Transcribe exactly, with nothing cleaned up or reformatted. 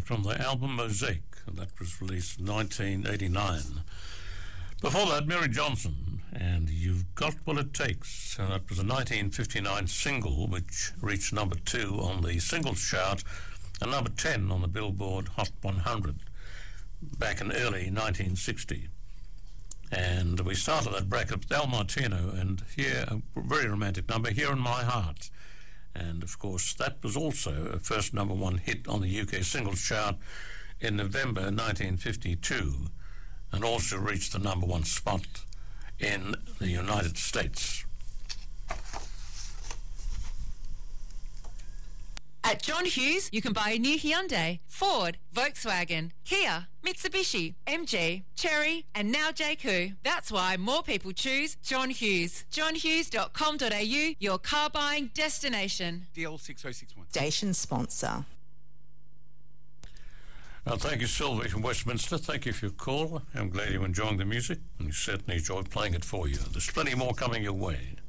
from the album Mosaic, and that was released in nineteen eighty-nine. Before that, Mary Johnson, and You've Got What It Takes, and that was a nineteen fifty-nine single which reached number two on the singles chart and number ten on the Billboard Hot one hundred back in early nineteen sixty. And we started that bracket with Al Martino, and here, a very romantic number, Here in My Heart. And of course, that was also a first number one hit on the U K singles chart in November nineteen fifty-two, and also reached the number one spot in the United States. At John Hughes, you can buy a new Hyundai, Ford, Volkswagen, Kia, Mitsubishi, M G, Chery, and now J Q. That's why more people choose John Hughes. john hughes dot com dot a u, your car buying destination. D L six oh six one. Station sponsor. Well, thank you, Sylvie from Westminster. Thank you for your call. I'm glad you're enjoying the music, and you certainly enjoyed playing it for you. There's plenty more coming your way.